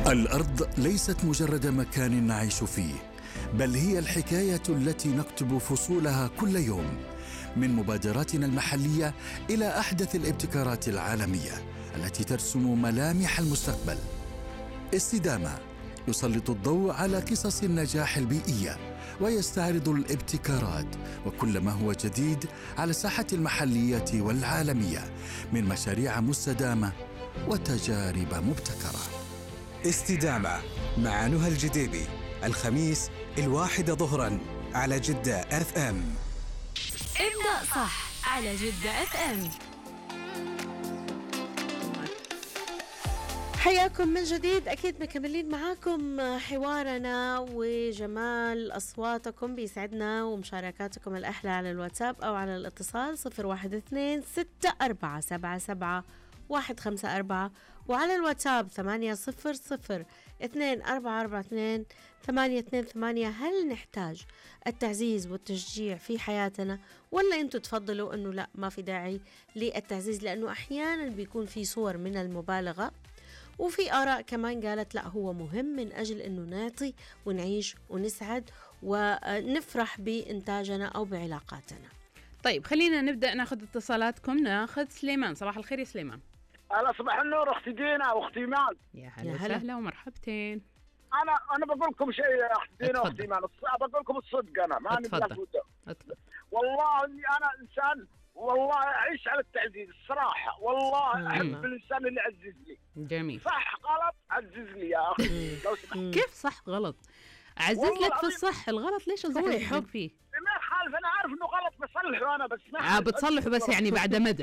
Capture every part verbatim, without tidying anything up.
الأرض ليست مجرد مكان نعيش فيه، بل هي الحكاية التي نكتب فصولها كل يوم، من مبادراتنا المحلية إلى أحدث الابتكارات العالمية التي ترسم ملامح المستقبل. استدامة يسلط الضوء على قصص النجاح البيئية ويستعرض الابتكارات وكل ما هو جديد على الساحة المحلية والعالمية من مشاريع مستدامة وتجارب مبتكرة. استدامة مع نهى الجديبي، الخميس الواحدة ظهراً على جدة اف ام. ابدأ صح على جدة اف ام. حياكم من جديد، أكيد مكملين معاكم حوارنا وجمال أصواتكم بيسعدنا ومشاركاتكم الأحلى على الواتساب أو على الاتصال صفر واحد اثنين ستة أربعة سبعة سبعة واحد خمسة أربعة، وعلى الواتساب ثمانية صفر صفر اثنين أربعة أربعة اثنين ثمانية اثنين ثمانية. هل نحتاج التعزيز والتشجيع في حياتنا، ولا أنتوا تفضلوا أنه لا ما في داعي للتعزيز، لأنه أحيانا بيكون في صور من المبالغة، وفي آراء كمان قالت لا هو مهم من أجل أنه نعطي ونعيش ونسعد ونفرح بإنتاجنا أو بعلاقاتنا. طيب خلينا نبدأ ناخذ اتصالاتكم. ناخذ سليمان. صباح الخير يا سليمان. هلا صباح النور اختي دينا واختي ايمان. يا هلا وسهلا ومرحبتين. انا انا بقول لكم شيء يا اختي دينا واختي ايمان، بقول لكم الصدق، انا ما اتفضل اتفضل. والله اني انا انسان والله اعيش على التعزيز الصراحه، والله احب الانسان اللي يعزز لي. جميل. صح غلط عزز لي يا اخي لو سمحت. كيف صح غلط؟ عزز لك في الصح، الغلط ليش ازعلك فيه؟ ما يخالف، انا عارف انه غلط بصلحه انا، بس ما اه بتصلحه بس يعني بعد مدى.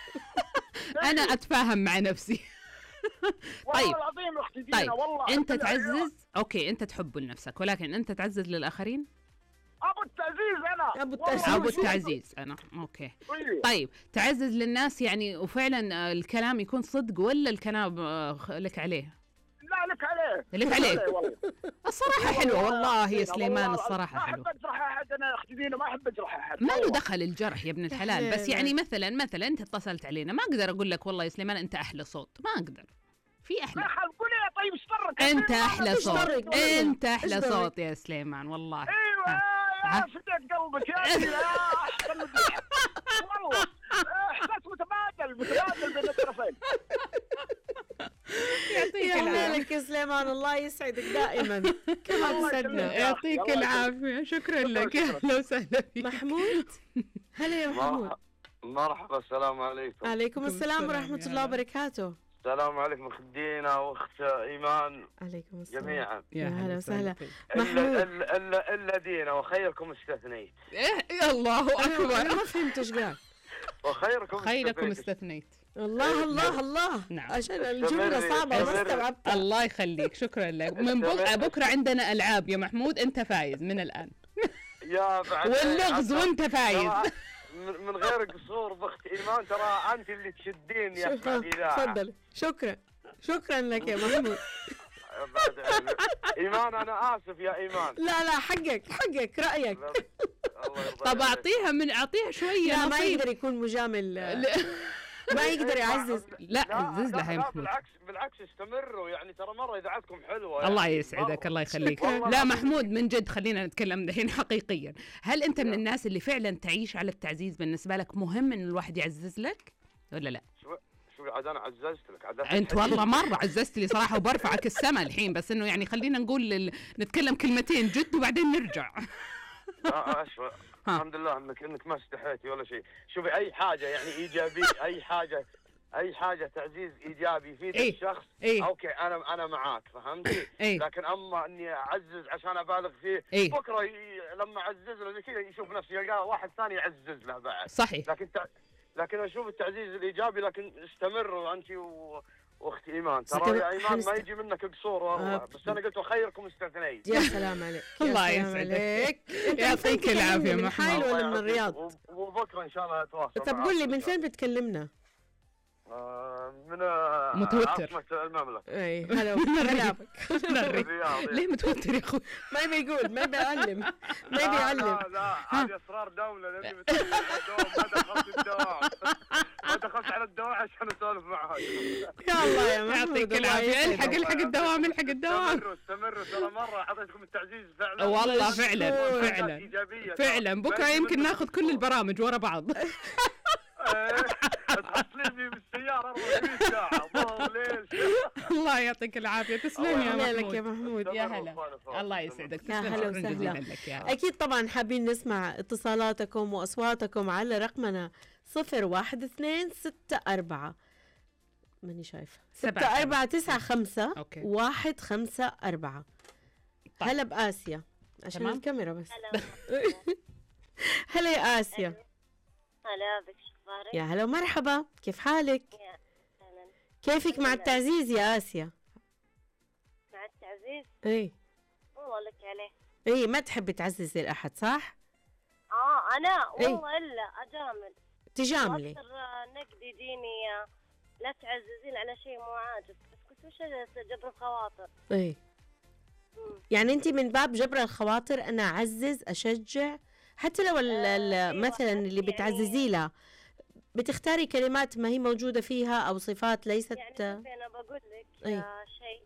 انا اتفاهم مع نفسي. طيب والله العظيم اختي دينا. طيب والله انت تعزز، اوكي انت تحب لنفسك، ولكن انت تعزز للاخرين. ابو التعزيز انا ابو التعزيز ابو التعزيز انا اوكي. طيب تعزز للناس يعني وفعلا الكلام يكون صدق، ولا الكلام لك عليه؟ لا لك عليه لك عليه. الصراحة حلوة والله يا سليمان، الصراحة حلوة. ما أحب أجرح أحد أنا أختي دينا، ما أحب أجرح أحد. ما له دخل الجرح يا ابن الحلال، بس يعني مثلا مثلا أنت اتصلت علينا، ما أقدر أقول لك والله يا سليمان أنت أحلى صوت، ما أقدر. في أحلى. قولي يا طيب اشترك. أنت أحلى صوت، أنت أحلى صوت يا سليمان والله. أيوة يا فديت قلبك يا أخي يا أحسن والله. إحساس متبادل متبادل بين الطرفين. يعطيك العافية يا سليمان، الله يسعدك دائما كما تسعدنا. يعطيك العافية، شكرا لك، أهلا وسهلا فيك. محمود. هلا يا محمود. مرحبا. السلام عليكم. عليكم السلام ورحمة الله وبركاته. السلام عليكم اخت دينا واخت ايمان. عليكم السلام جميعا. يا هلا وسهلا. محمود. الا الا الا دينا وخيركم استثنيت. ايه الله اكبر. انا ما فهمت ايش قال. وخيركم خيركم استثنيت. الله الله الله. نعم. عشان الجملة صعبة ما استوعبتها. الله يخليك، شكرا لك. من بكره عندنا العاب يا محمود، انت فايز من الان. يا بعد واللغز وانت فايز. من غير قصور بخت ايمان، ترى انت اللي تشدين يا اذاعه. تفضل. شكرا شكرا لك يا محمود. ايمان انا اسف يا ايمان. لا لا حقك حقك رايك. طب اعطيها من اعطيها شويه. لا ما يقدر يكون مجامل. ما يقدر يعزز. لا عزز لها يا محمود. بالعكس بالعكس استمروا، يعني ترى مره اذاعتكم حلوه. الله يسعدك الله يخليك. لا محمود من جد خلينا نتكلم دحين حقيقيا. هل انت من الناس اللي فعلا تعيش على التعزيز؟ بالنسبه لك مهم ان الواحد يعزز لك ولا لا؟ شو شو عاد انا عززت لك عززت انت والله مره عززت لي صراحه، وبرفعك السما الحين، بس انه يعني خلينا نقول لل... نتكلم كلمتين جد وبعدين نرجع. اه اشوى. الحمد لله انك انك ما استحيتي ولا شيء. شوفي اي حاجه يعني ايجابيه، اي حاجه اي حاجه تعزيز ايجابي يفيد إيه؟ الشخص. إيه؟ اوكي انا انا معاك فهمتي. إيه؟ لكن اما اني اعزز عشان ابالغ فيه. إيه؟ بكره ي... لما اعزز له زي كذا يشوف نفسه يلقاه واحد ثاني يعزز له بعد. صحيح. لكن تع... لكن اشوف التعزيز الايجابي، لكن استمروا انت و... واختي ايمان. ترى يا ايمان ما يجي منك قصور والله. آه. بس انا قلت خيركم استثنيت. يا سلام عليك. الله يسعدك. يعطيك العافيه محمود. ولا من الرياض؟ وبكره ان شاء الله اتواصل. طب قول لي من فين بتكلمنا؟ من متوتر. عاصمة المملكة. اي هلا هلا الرياض. ليه متوتر يا اخوي؟ ما يبي يقول، ما يبي يعلم، ما لا يبي يعلم. لا لا هذه اسرار دولة لاني بتسوي الدوام ما دخلت الدواعي. ما دخلت على الدواعي عشان اسولف معاك. يا الله يا محمود، يعطيك الله العافية. يسعدك. الحق الحق الدوام الحق الدوام. استمروا استمروا ترى مرة اعطيتكم التعزيز فعلا. والله فعلا حاجات فعلا إيجابية. فعلا. بكرة يمكن ناخذ كل البرامج ورا بعض. تحصليني بالسيارة أربعة وعشرين ساعة ظهر ليل. الله يعطيك العافية. تسلم يا الله لك محمود. يا محمود. يا هلا. الله يسعدك. يا تسلم. هلا شكراً وسهلا. جزيلاً لك يا هلا. أكيد طبعا حابين نسمع اتصالاتكم وأصواتكم على رقمنا صفر واحد اثنين ستة أربعة ماني شايفة ستة أربعة تسعة خمسة أوكي. واحد خمسة أربعة. طيب. هلا بآسيا عشان تمام. الكاميرا بس. هلا هلا يا آسيا. هلا بك، شخبارك؟ يا هلا ومرحبا، كيف حالك؟ يا أهلا. كيفك مع التعزيز يا آسيا؟ مع التعزيز؟ اي والله لك عليه. اي ما تحبي تعززي الأحد صح؟ اه انا إيه. والله الا اجامل. تجاملي. واكثر نقد يجيني آه، لا تعززين على شيء مو عاجب، بس كنت وش جبر الخواطر. اي مم. يعني انت من باب جبر الخواطر انا اعزز اشجع، حتى لو ال- ال- أيوة، مثلا اللي يعني- بتعززي لها بتختاري كلمات ما هي موجودة فيها او صفات ليست. يعني شوفي انا بقول لك إيه. آه شيء.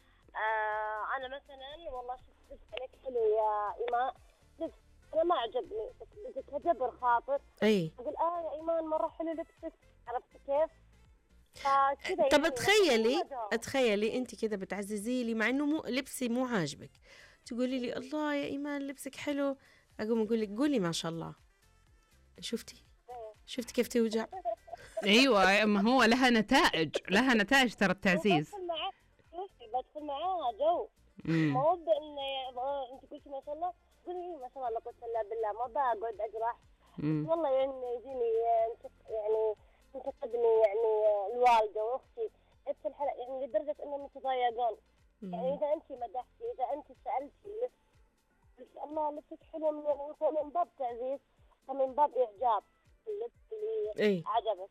آه انا مثلا والله شفت لبس عليك حلو يا ايمان، لبس انا ما عجبني بس بدك جبر خاطر. اي اقول اه يا ايمان مره حلو لبسك، عرفت كيف؟ فكذا طب يعني تخيلي ما جاوب. تخيلي انت كده بتعززي لي مع انه مو لبسي مو عاجبك، تقولي لي الله يا ايمان لبسك حلو، اقوم اقول لك قولي ما شاء الله. شفتي شفتي كيف توجع؟ ايوه ما هو لها نتائج، لها نتائج ترى التعزيز. بدخل معاه شوفي بدخل معاها جو، مم. ما هو بان يبغى- انت قلتي ما شاء الله قولي ما شاء الله لا قوه الا بالله، ما بقعد اجرح. مم. والله يعني يجيني انتق- يعني تنتقدني يعني الوالده واختي في الحلقه يعني لدرجه انهم يتضايقون. يعني اذا انت مدحتي، اذا انت سالتي لبس قلت الله لبسك حلو من يعني من باب تعزيز ومن باب اعجاب اللبس اللي اي عجبك.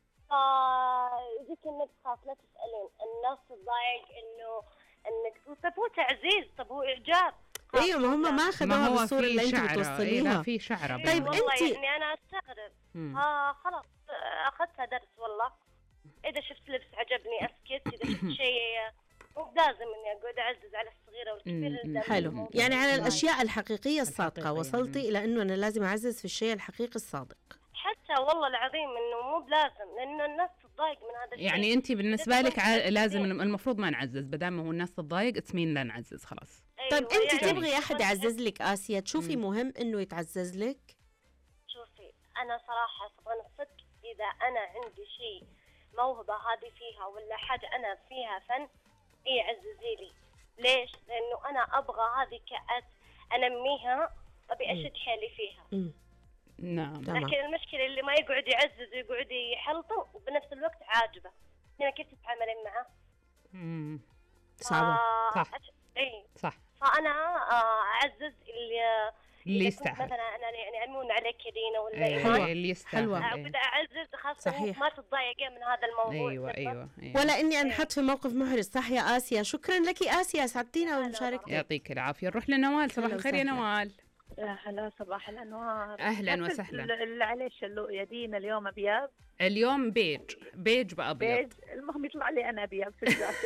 فيجيك النفس خاص لا تسألين، الناس تضايق انه انك طب هو تعزيز، طب هو اعجاب. ايوه ما هم ما ما اخذوها هو بالصورة في اللي انت شعرة. إيه، لا بتوصليها. في شعرة. إيه طيب والله أنت- يعني انا استغرب. مم. اه خلاص آه، اخذتها درس والله. اذا شفت لبس عجبني اسكت، اذا شفت شيء مو لازم اني اقعد اعزز على الصغيره والكبيره. مم. اللي حلو، قدامي. يعني على الاشياء الحقيقية الصادقة الحقيقية. وصلتي الى انه انا لازم اعزز في الشيء الحقيقي الصادق. حتى والله العظيم انه مو بلازم، لانه الناس تتضايق من هذا الشيء. يعني انت بالنسبة لك ع- لازم المفروض ما نعزز، بدل ما هو الناس تتضايق اسمين لا نعزز خلاص. طيب أيوة، انت يعني تبغي احد كنت- يعزز لك آسيا، تشوفي مم. مهم انه يتعزز لك؟ شوفي أنا صراحة طبعا الصدق إذا أنا عندي شيء موهبة هذه فيها ولا حاجة أنا فيها فن، إيه عززي لي. ليش؟ لأنه أنا أبغى هذه كأس أنميها، أبي أشد حيلي فيها. مم. نعم. تمام. لكن المشكلة اللي ما يقعد يعزز ويقعد يحلطم وبنفس الوقت عاجبه، هنا كيف تتعاملين معه؟ مم. صعبة. آه صح. أش- إيه صح. فأنا آه أعزز اللي اللي إذا كنت يستاهل. مثلا أنا يعني أمون عليك دينا ولا أيوة، إيمان، حلوة. اللي يستاهل. حلوة. أيوة. أبدا أعزز خاصة صحيح. ما تتضايقين من هذا الموضوع. ايوه زبط. ايوه, أيوة. ولا اني انحط في موقف محرج. صح يا آسيا، شكرا لك آسيا، سعدتينا هلا بمشاركتك. يعطيك العافية. نروح لنوال. صباح هلا الخير يا وسهلا. نوال. يا هلا صباح الانوار. أهلاً نفس وسهلاً. اللي عليه الشلوق يا دينا اليوم ابيض اليوم بيج بيج بأبيض. بيج، المهم يطلع لي انا ابيض في الذات.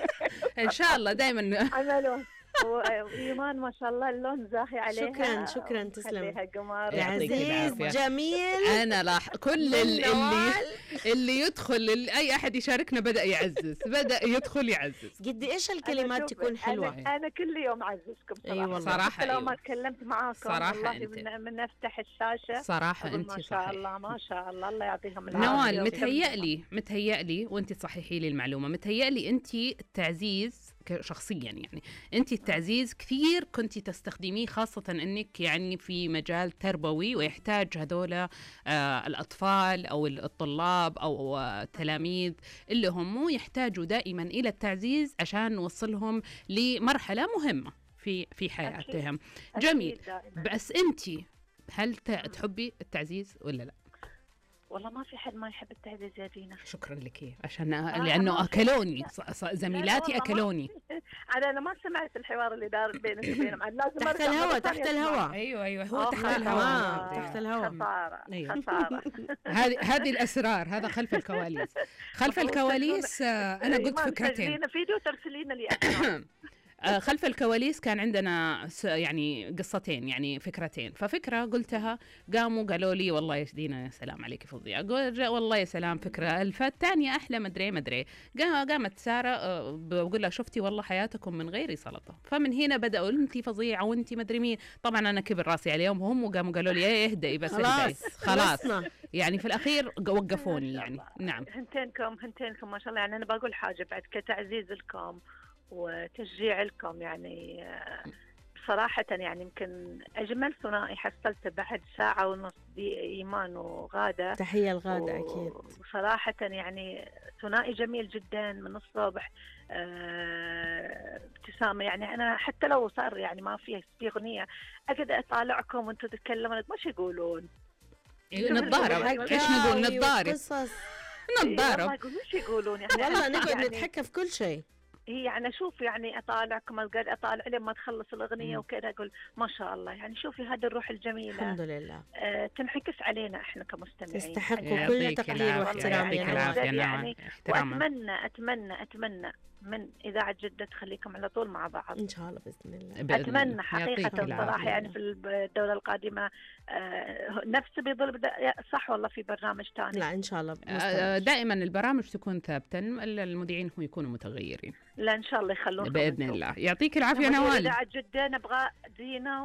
ان شاء الله دائما. عملوا وإيمان ما شاء الله اللون زاهي عليها. شكراً، شكراً، تسلم. خليها قمر. يا يعطيك عزيز العافية. جميل. انا لاح كل ال- اللي نوال. اللي يدخل ال- اي احد يشاركنا بدا يعزز، بدا يدخل يعزز. قد ايش أنا الكلمات شوفي، تكون حلوة. أنا, أنا كل يوم أعززكم صراحة. أي والله. صراحة حتى لو ما أيوة. تكلمت معاكم صراحة والله أنت. من, من أفتح الشاشة صراحة أقول انت ما شاء صحيح. الله ما شاء الله الله يعطيهم العافية. نوال ويسلمكم. متهيألي متهيألي وانت تصححي لي المعلومة، متهيألي انت التعزيز شخصيا يعني انت التعزيز كثير كنت تستخدميه، خاصة انك يعني في مجال تربوي ويحتاج هذول آه الاطفال او الطلاب او آه التلاميذ اللي هم مو يحتاجوا دائما الى التعزيز عشان نوصلهم لمرحلة مهمة في في حياتهم. أكيد جميل. دائماً. بس انت هل ت- تحبي التعزيز ولا لا؟ والله ما في حد ما يحب التعزيز يا دينا. شكرا لك عشان آه لانه اكلوني زميلاتي اكلوني. انا انا ما سمعت الحوار اللي دار بينك وبينهم. لازم تحت الهواء تحت الهواء. ايوه ايوه هو تحت الهواء تحت الهواء. خساره أيوة. خساره. هذه هذه الاسرار، هذا خلف الكواليس. خلف الكواليس انا قلت فكرتين. فيديو ترسلين لي. خلف الكواليس كان عندنا يعني قصتين، يعني فكرتين. ففكرة قلتها قاموا قالوا لي والله يا دينا يا سلام عليك فظيعة، قول والله يا سلام فكرة. الثانية أحلى مدري مدري. قامت سارة بقول لها شفتي والله حياتكم من غير سلطة. فمن هنا بدأوا أنتي فظيعة وأنتي مدري مين. طبعا أنا كبر راسي عليهم وهم وقاموا قالوا لي ايه اهدئي بس اهدئي خلاص. يعني في الأخير وقفوني يعني. نعم هنتينكم هنتينكم ما شاء الله. يعني أنا بقول حاجة بعد كتعزيز لكم وتشجيع لكم، يعني بصراحة يعني يمكن أجمل ثنائي حصلته بعد ساعة ونص دي إيمان وغادة. تحية الغادة و... أكيد. بصراحة يعني ثنائي جميل جدا من الصبح. أه... ابتسامة. يعني أنا حتى لو صار يعني ما فيه في أغنية أقعد أطالعكم وأنتوا تتكلمون مش يقولون نتضارب. إيش نقول نتضارب نتضارب مش يقولون يعني والله نقعد نتحكى في كل شيء. هي يعني اشوف يعني اطالعكم قاعد اطالع لما تخلص الاغنيه وكذا اقول ما شاء الله. يعني شوفي هذه الروح الجميله الحمد لله آه تنعكس علينا احنا كمستمعين. تستحقوا كل تقدير واحترام يعني. واتمنى اتمنى اتمنى من اذاعه جده تخليكم على طول مع بعض ان شاء الله باذن الله. بإذن اتمنى حقيقه صراحه يعني في الدوله القادمه آه نفس بيضل صح والله في برنامج ثاني. لا ان شاء الله آه دائما البرامج تكون ثابته، المذيعين هم يكونوا متغيرين. لا ان شاء الله يخلون باذن انتو. الله يعطيك العافيه نوال. اذاعه جده نبغى دينا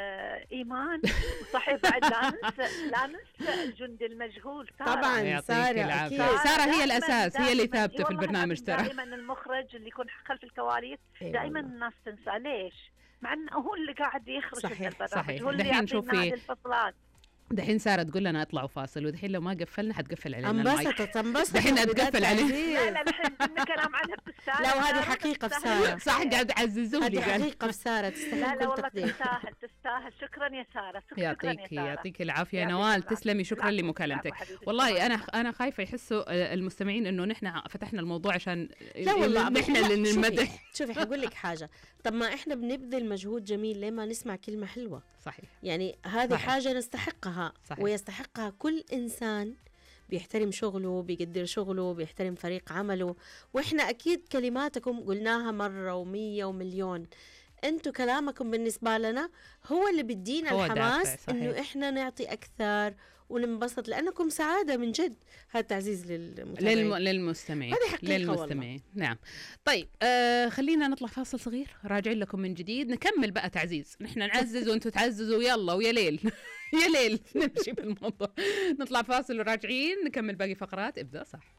وايمان وصحيح بعد لانس لانس الجندي المجهول سارة. طبعا ساره ساره هي الاساس، هي اللي ثابته في البرنامج ترى. دائما المخرج اللي يكون خلف الكواليس دائما الناس تنسى ليش، مع انه هو اللي قاعد يخرج صحيح صحيح. هو اللي يعطينا هذه الفصلات. دحين سارة تقول لنا اطلعوا فاصل، ودحين لو ما قفلنا حتقفل علينا انبسطت انبسطت دحين تقفل علينا. لا لا دحين كنا كلام عنها بتستاهل. لا وهذه حقيقة في سارة. صح قاعد عززوا لي. هذه حقيقة في سارة تستاهل كل تقدير. تستاهل تستاهل. شكرا يا سارة. يعطيك يعطيك العافية نوال. تسلمي شكرا لمكالمتك. والله انا انا خايفة يحسوا المستمعين انه نحن فتحنا الموضوع عشان لا والله نحن اللي نمدح. شوفي حقول لك حاجة، طب ما احنا بنبذل مجهود جميل ليه ما نسمع كلمة حلوة؟ صحيح. يعني هذه صحيح. حاجة نستحقها صحيح. ويستحقها كل إنسان بيحترم شغله بيقدر شغله بيحترم فريق عمله. وإحنا أكيد كلماتكم قلناها مرة ومية ومليون، أنتوا كلامكم بالنسبة لنا هو اللي بيدينا الحماس إنه إحنا نعطي أكثر وننبسط، لأنكم سعادة من جد. هذا تعزيز للمتابعين للم... للمستمعين هذه حقيقة للمستمعين. نعم طيب آه خلينا نطلع فاصل صغير، راجعين لكم من جديد نكمل بقى تعزيز. نحن نعزز وانتم تعززوا يلا ويا ليل يا ليل نمشي بالموضوع. نطلع فاصل وراجعين نكمل باقي فقرات ابدأ صح.